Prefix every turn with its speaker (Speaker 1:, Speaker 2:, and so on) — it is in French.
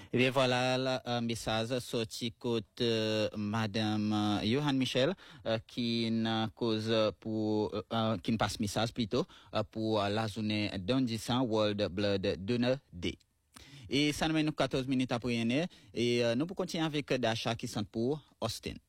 Speaker 1: Et bien voilà, un message sorti côté Madame Johan Michel qui n'a cause pour qui ne passe message plutôt pour la journée d'Ondissan World Blood Donor Day. Et ça nous mène 14 minutes après et nous pour continuer avec d'achat qui sont pour Austin.